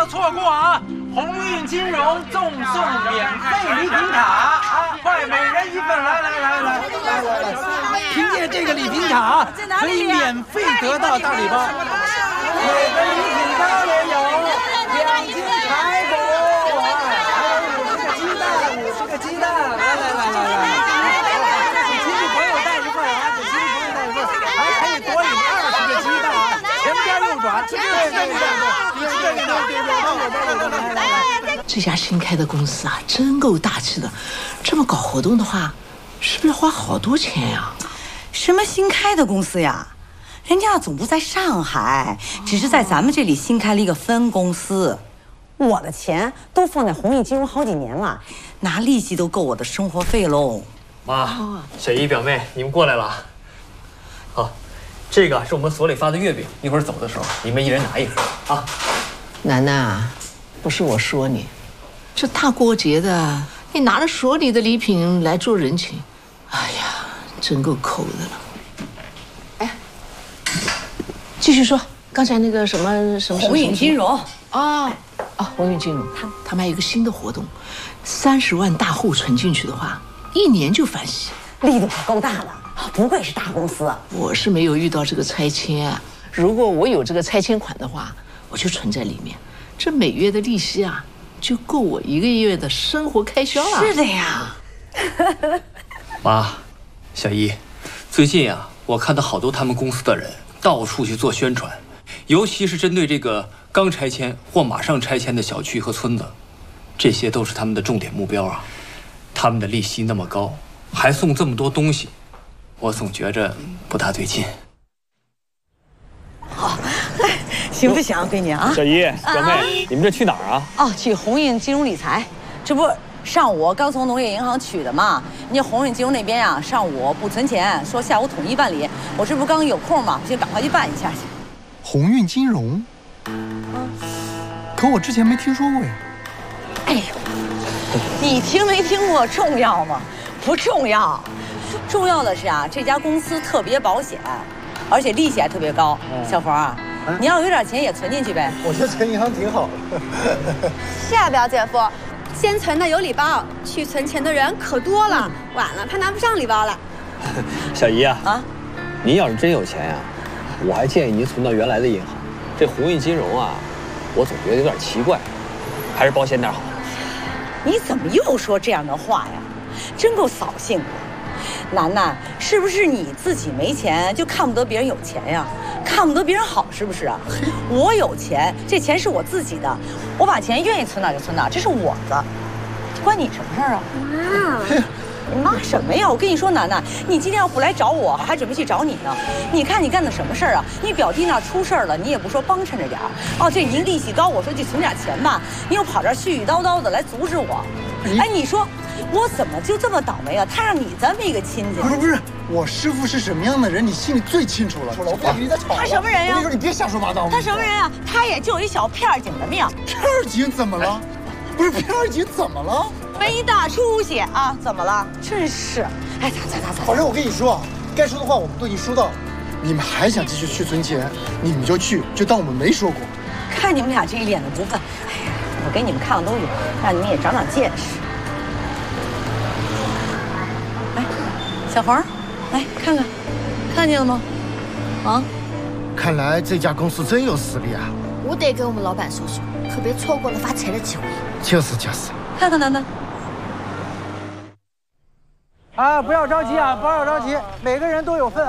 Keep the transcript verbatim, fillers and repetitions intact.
错过啊！鸿运金融赠送免费礼品卡啊，快每人一份！来来来来来来来，凭借这个礼品卡可以免费得到大礼包，每个礼品包也有两斤排骨，还有五十个鸡蛋，五十个鸡蛋，来来来来来，给亲戚朋友带一份啊，给亲戚朋友带一份，还可以多领二十个鸡蛋啊，前边右转，对对对对对对对对对对。 这家新开的公司啊，真够大气的。这么搞活动的话，是不是要花好多钱呀？ 什么新开的公司呀？人家总部在上海，只是在咱们这里新开了一个分公司。我的钱都放在鸿运金融好几年了，拿利息都够我的生活费喽。 妈，小姨表妹，你们过来了。好，这个是我们所里发的月饼，一会儿走的时候你们一人拿一份啊。 楠楠，不是我说你。这大过节的，你拿着所里的礼品来做人情，哎呀，真够抠的了。哎，继续说，刚才那个什么什么鸿运金融啊啊，鸿运金融，他他们还有一个新的活动，三十万大户存进去的话，一年就返息， 力度可够大的，不愧是大公司。 我是没有遇到这个拆迁啊，如果我有这个拆迁款的话，我就存在里面，这每月的利息啊。就够我一个月的生活开销了。 是的呀。 妈，小姨，最近啊，我看到好多他们公司的人到处去做宣传，尤其是针对这个刚拆迁或马上拆迁的小区和村子，这些都是他们的重点目标啊。他们的利息那么高，还送这么多东西，我总觉着不大对劲。 好。行不行，闺女啊？ 小姨、表妹，啊、你们这去哪儿啊？ 哦，去鸿运金融理财。这不上午刚从农业银行取的嘛？人家鸿运金融那边呀、啊，上午不存钱，说下午统一办理。我这不刚有空嘛，就赶快去办一下去。 鸿运金融？嗯，可我之前没听说过呀。 哎呦，你听没听过重要吗？不重要，重要的是啊，这家公司特别保险，而且利息还特别高。嗯、小冯啊。你要有点钱也存进去呗。 我觉得存银行挺好的。 是啊，表姐夫，先存的有礼包，去存钱的人可多了，嗯、晚了怕拿不上礼包了。 小姨啊，啊，您要是真有钱呀、啊，我还建议您存到原来的银行。这鸿运金融啊，我总觉得有点奇怪，还是保险点好。 你怎么又说这样的话呀？真够扫兴的。楠楠，是不是你自己没钱就看不得别人有钱呀？看不得别人好是不是啊？我有钱，这钱是我自己的，我把钱愿意存哪就存哪，这是我的，关你什么事儿啊？妈，你妈什么呀？我跟你说，楠楠，你今天要不来找我，还准备去找你呢。你看你干的什么事儿啊？你表弟那出事儿了，你也不说帮衬着点儿。哦，这您利息高，我说去存点钱吧，你又跑这儿絮絮叨叨的来阻止我。哎，你说。我怎么就这么倒霉啊？他让你这么一个亲戚。 不是不是，我师傅是什么样的人，你心里最清楚了。我别跟你在吵。 他什么人呀？ 我跟你说，你别瞎说八道。 他什么人啊？他也就一小片儿警的命。 片儿警怎么了？不是片儿警怎么了？ 没大出息啊？怎么了？真是。哎，咋咋咋咋？ 反正我跟你说啊，该说的话我们都已经说到了。你们还想继续去存钱，你们就去，就当我们没说过。 看你们俩这一脸的不忿，哎呀，我给你们看看都有，让你们也长长见识。小黄，来看看，看见了吗？啊！ 看来这家公司真有实力啊！ 我得跟我们老板说说，可别错过了发财的机会。 就是就是。 看看楠楠。 啊，不要着急啊，不要着急，每个人都有份。